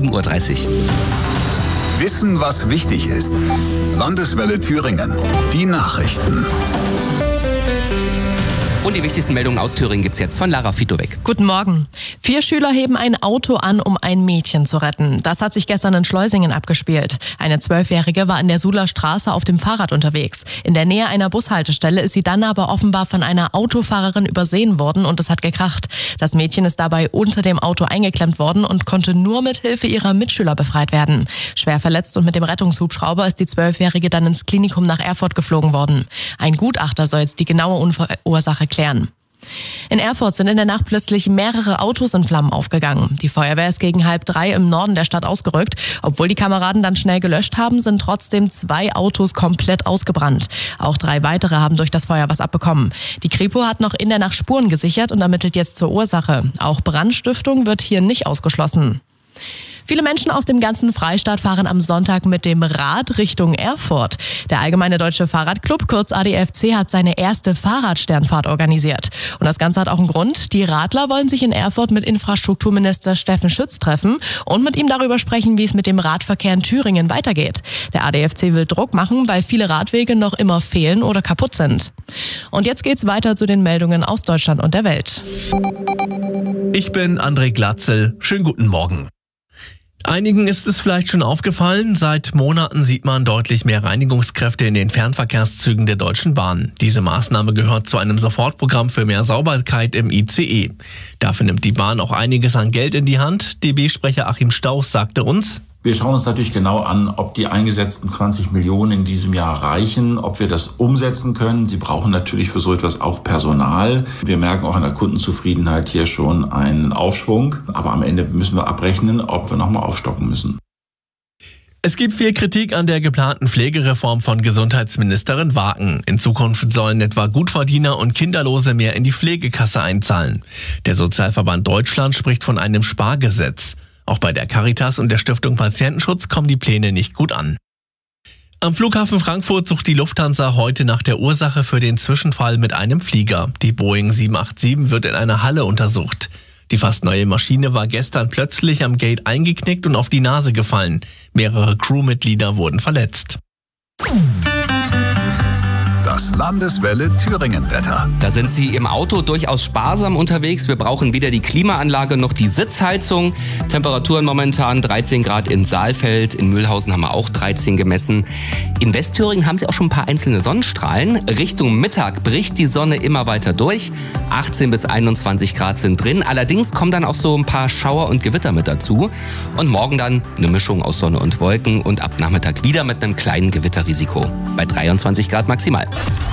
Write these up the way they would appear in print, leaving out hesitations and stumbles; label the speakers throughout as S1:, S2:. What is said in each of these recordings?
S1: 7.30 Uhr.
S2: Wissen, was wichtig ist. Landeswelle Thüringen. Die Nachrichten.
S1: Und die wichtigsten Meldungen aus Thüringen gibt's jetzt von Lara Fitowek.
S3: Guten Morgen. 4 Schüler heben ein Auto an, um ein Mädchen zu retten. Das hat sich gestern in Schleusingen abgespielt. Eine 12-Jährige war in der Suhler Straße auf dem Fahrrad unterwegs. In der Nähe einer Bushaltestelle ist sie dann aber offenbar von einer Autofahrerin übersehen worden und es hat gekracht. Das Mädchen ist dabei unter dem Auto eingeklemmt worden und konnte nur mit Hilfe ihrer Mitschüler befreit werden. Schwer verletzt und mit dem Rettungshubschrauber ist die 12-Jährige dann ins Klinikum nach Erfurt geflogen worden. Ein Gutachter soll jetzt die genaue Unfallursache klären. In Erfurt sind in der Nacht plötzlich mehrere Autos in Flammen aufgegangen. Die Feuerwehr ist gegen 2:30 im Norden der Stadt ausgerückt. Obwohl die Kameraden dann schnell gelöscht haben, sind trotzdem 2 Autos komplett ausgebrannt. Auch 3 weitere haben durch das Feuer was abbekommen. Die Kripo hat noch in der Nacht Spuren gesichert und ermittelt jetzt zur Ursache. Auch Brandstiftung wird hier nicht ausgeschlossen. Viele Menschen aus dem ganzen Freistaat fahren am Sonntag mit dem Rad Richtung Erfurt. Der Allgemeine Deutsche Fahrradclub, kurz ADFC, hat seine erste Fahrradsternfahrt organisiert. Und das Ganze hat auch einen Grund. Die Radler wollen sich in Erfurt mit Infrastrukturminister Steffen Schütz treffen und mit ihm darüber sprechen, wie es mit dem Radverkehr in Thüringen weitergeht. Der ADFC will Druck machen, weil viele Radwege noch immer fehlen oder kaputt sind. Und jetzt geht's weiter zu den Meldungen aus Deutschland und der Welt.
S4: Ich bin André Glatzel. Schönen guten Morgen. Einigen ist es vielleicht schon aufgefallen, seit Monaten sieht man deutlich mehr Reinigungskräfte in den Fernverkehrszügen der Deutschen Bahn. Diese Maßnahme gehört zu einem Sofortprogramm für mehr Sauberkeit im ICE. Dafür nimmt die Bahn auch einiges an Geld in die Hand. DB-Sprecher Achim Stauch sagte uns:
S5: Wir schauen uns natürlich genau an, ob die eingesetzten 20 Millionen in diesem Jahr reichen, ob wir das umsetzen können. Sie brauchen natürlich für so etwas auch Personal. Wir merken auch an der Kundenzufriedenheit hier schon einen Aufschwung. Aber am Ende müssen wir abrechnen, ob wir nochmal aufstocken müssen.
S4: Es gibt viel Kritik an der geplanten Pflegereform von Gesundheitsministerin Waken. In Zukunft sollen etwa Gutverdiener und Kinderlose mehr in die Pflegekasse einzahlen. Der Sozialverband Deutschland spricht von einem Spargesetz. Auch bei der Caritas und der Stiftung Patientenschutz kommen die Pläne nicht gut an. Am Flughafen Frankfurt sucht die Lufthansa heute nach der Ursache für den Zwischenfall mit einem Flieger. Die Boeing 787 wird in einer Halle untersucht. Die fast neue Maschine war gestern plötzlich am Gate eingeknickt und auf die Nase gefallen. Mehrere Crewmitglieder wurden verletzt.
S2: Das Landeswelle Thüringen-Wetter.
S1: Da sind Sie im Auto durchaus sparsam unterwegs. Wir brauchen weder die Klimaanlage noch die Sitzheizung. Temperaturen momentan 13 Grad in Saalfeld. In Mühlhausen haben wir auch 13 gemessen. In Westthüringen haben Sie auch schon ein paar einzelne Sonnenstrahlen. Richtung Mittag bricht die Sonne immer weiter durch. 18 bis 21 Grad sind drin. Allerdings kommen dann auch so ein paar Schauer und Gewitter mit dazu. Und morgen dann eine Mischung aus Sonne und Wolken und ab Nachmittag wieder mit einem kleinen Gewitterrisiko. Bei 23 Grad maximal.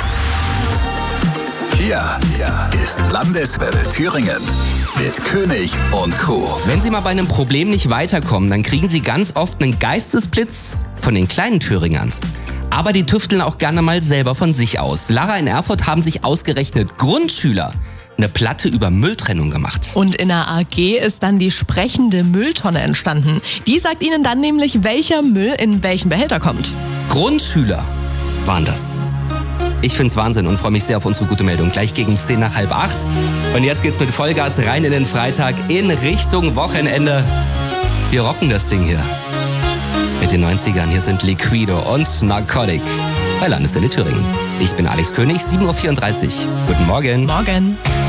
S2: Hier ist Landeswelle Thüringen mit König und Co.
S1: Wenn Sie mal bei einem Problem nicht weiterkommen, dann kriegen Sie ganz oft einen Geistesblitz von den kleinen Thüringern. Aber die tüfteln auch gerne mal selber von sich aus. Lara, in Erfurt haben sich ausgerechnet Grundschüler eine Platte über Mülltrennung gemacht.
S3: Und in der AG ist dann die sprechende Mülltonne entstanden. Die sagt Ihnen dann nämlich, welcher Müll in welchen Behälter kommt.
S1: Grundschüler waren das. Ich find's Wahnsinn und freue mich sehr auf unsere gute Meldung. Gleich gegen 7:50. Und jetzt geht's mit Vollgas rein in den Freitag in Richtung Wochenende. Wir rocken das Ding hier. Mit den 90ern. Hier sind Liquido und Narcotic bei Landeswelle Thüringen. Ich bin Alex König, 7:34 Uhr. Guten Morgen.
S3: Morgen.